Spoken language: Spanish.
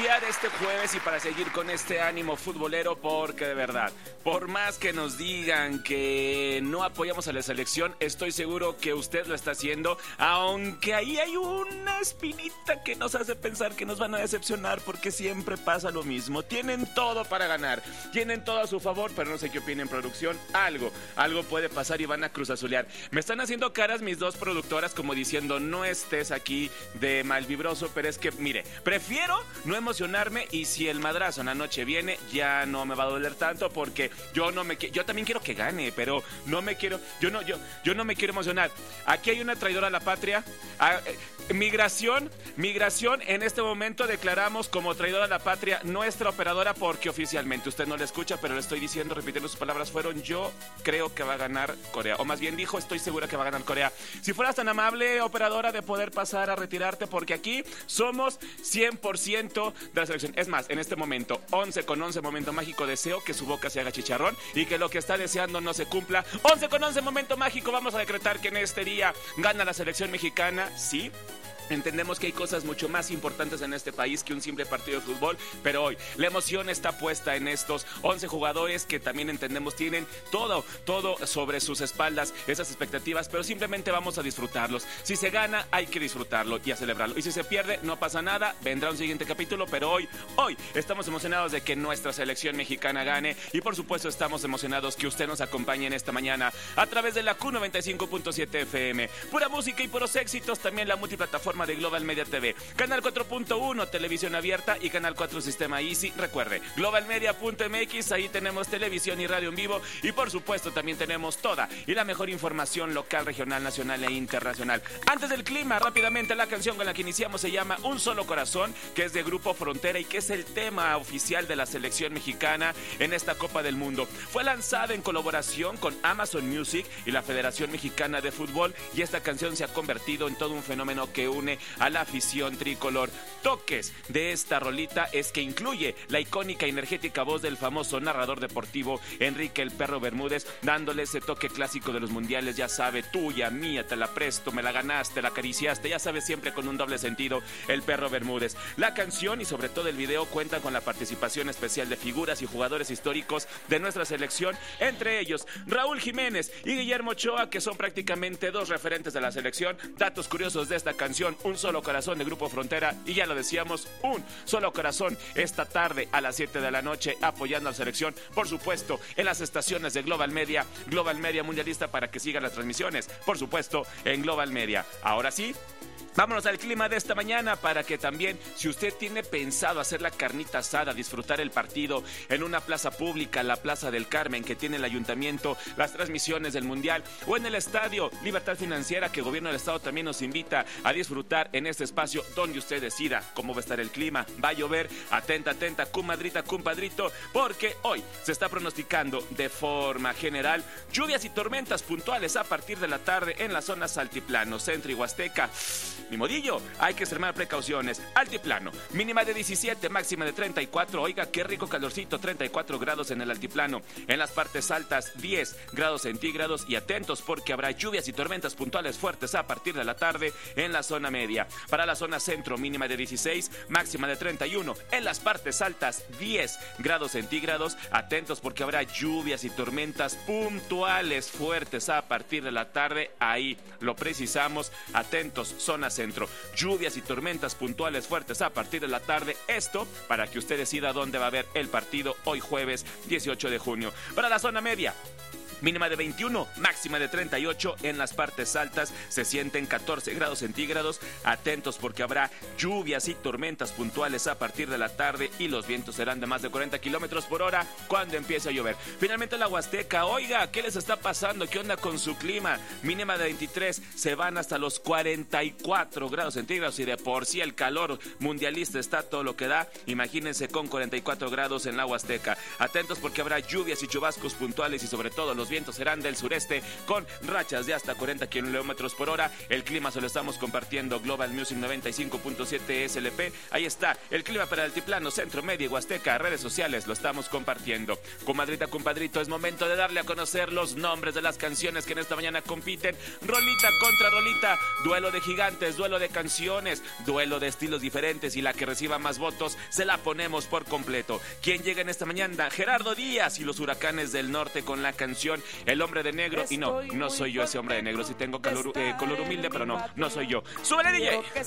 iniciar este jueves y para seguir con este ánimo futbolero, porque de verdad, por más que nos digan que no apoyamos a la selección, estoy seguro que usted lo está haciendo, aunque ahí hay una espinita que nos hace pensar que nos van a decepcionar, porque siempre pasa lo mismo. Tienen todo para ganar, tienen todo a su favor, pero no sé qué opinen, producción. Algo puede pasar y van a cruzazulear. Me están haciendo caras mis dos productoras como diciendo, no estés aquí de malvibroso, pero es que, mire, prefiero no emocionarme, y si el madrazo en la noche viene, ya no me va a doler tanto, porque yo también quiero que gane, pero no me quiero, yo no me quiero emocionar. Aquí hay una traidora a la patria. Migración, en este momento declaramos como traidora a la patria nuestra operadora, porque oficialmente usted no la escucha, pero le estoy diciendo, repitiendo sus palabras, fueron: yo creo que va a ganar Corea, o más bien dijo, estoy segura que va a ganar Corea. Si fueras tan amable, operadora, de poder pasar a retirarte, porque aquí somos 100% de la selección. Es más, en este momento, 11 con 11, momento mágico, deseo que su boca se haga chicharrón y que lo que está deseando no se cumpla. 11 con 11, momento mágico, vamos a decretar que en este día gana la selección mexicana, sí. Entendemos que hay cosas mucho más importantes en este país que un simple partido de fútbol, pero hoy la emoción está puesta en estos 11 jugadores que también entendemos tienen todo sobre sus espaldas, esas expectativas, pero simplemente vamos a disfrutarlos. Si se gana, hay que disfrutarlo y a celebrarlo. Y si se pierde, no pasa nada, vendrá un siguiente capítulo, pero hoy estamos emocionados de que nuestra selección mexicana gane, y por supuesto estamos emocionados que usted nos acompañe en esta mañana a través de la Q95.7 FM. Pura música y puros éxitos, también la multiplataforma de Global Media TV, Canal 4.1, televisión abierta, y Canal 4 Sistema Easy. Recuerde, globalmedia.mx, ahí tenemos televisión y radio en vivo, y por supuesto también tenemos toda y la mejor información local, regional, nacional e internacional. Antes del clima, rápidamente, la canción con la que iniciamos se llama Un Solo Corazón, que es de Grupo Frontera y que es el tema oficial de la selección mexicana en esta Copa del Mundo. Fue lanzada en colaboración con Amazon Music y la Federación Mexicana de Fútbol, y esta canción se ha convertido en todo un fenómeno que une a la afición tricolor. Toques de esta rolita es que incluye la icónica y energética voz del famoso narrador deportivo Enrique el Perro Bermúdez, dándole ese toque clásico de los mundiales, ya sabe, tuya, mía, te la presto, me la ganaste, la acariciaste, ya sabes, siempre con un doble sentido, el Perro Bermúdez. La canción y sobre todo el video cuentan con la participación especial de figuras y jugadores históricos de nuestra selección, entre ellos Raúl Jiménez y Guillermo Ochoa, que son prácticamente dos referentes de la selección. Datos curiosos de esta canción: Un Solo Corazón de Grupo Frontera, y ya lo decíamos, un solo corazón esta tarde a las 7 de la noche apoyando a la selección, por supuesto en las estaciones de Global Media Mundialista, para que sigan las transmisiones, por supuesto en Global Media. Ahora sí, vámonos al clima de esta mañana, para que también, si usted tiene pensado hacer la carnita asada, disfrutar el partido en una plaza pública, la Plaza del Carmen, que tiene el ayuntamiento, las transmisiones del Mundial, o en el estadio Libertad Financiera, que el gobierno del estado también nos invita a disfrutar en este espacio, donde usted decida cómo va a estar el clima. Va a llover, atenta, comadrita, compadrito, porque hoy se está pronosticando de forma general lluvias y tormentas puntuales a partir de la tarde en las zonas altiplano, centro y huasteca. Ni modillo, hay que extremar precauciones. Altiplano, mínima de 17, máxima de 34. Oiga, qué rico calorcito, 34 grados en el altiplano. En las partes altas, 10 grados centígrados, y atentos porque habrá lluvias y tormentas puntuales fuertes a partir de la tarde en la zona media. Para la zona centro, mínima de 16, máxima de 31. En las partes altas, 10 grados centígrados. Atentos porque habrá lluvias y tormentas puntuales fuertes a partir de la tarde. Ahí lo precisamos. Atentos, zona centro, lluvias y tormentas puntuales fuertes a partir de la tarde. Esto para que usted decida dónde va a ver el partido hoy jueves 18 de junio. Para la zona media, mínima de 21, máxima de 38. En las partes altas se sienten 14 grados centígrados. Atentos porque habrá lluvias y tormentas puntuales a partir de la tarde, y los vientos serán de más de 40 kilómetros por hora cuando empiece a llover. Finalmente la Huasteca, oiga, ¿qué les está pasando? ¿Qué onda con su clima? Mínima de 23, se van hasta los 44 grados centígrados, y de por sí el calor mundialista está todo lo que da. Imagínense con 44 grados en la Huasteca. Atentos porque habrá lluvias y chubascos puntuales, y sobre todo los vientos serán del sureste con rachas de hasta 40 kilómetros por hora. El clima se lo estamos compartiendo Global Music 95.7 SLP. Ahí está el clima para el altiplano, centro, media y huasteca. Redes sociales lo estamos compartiendo. Comadrita, compadrito, es momento de darle a conocer los nombres de las canciones que en esta mañana compiten. Rolita contra rolita, duelo de gigantes, duelo de canciones, duelo de estilos diferentes, y la que reciba más votos se la ponemos por completo. ¿Quién llega en esta mañana? Gerardo Díaz y los Huracanes del Norte con la canción El Hombre de Negro. Y no soy yo ese hombre de negro. Sí tengo color humilde, pero no soy yo. ¡Súbele, DJ!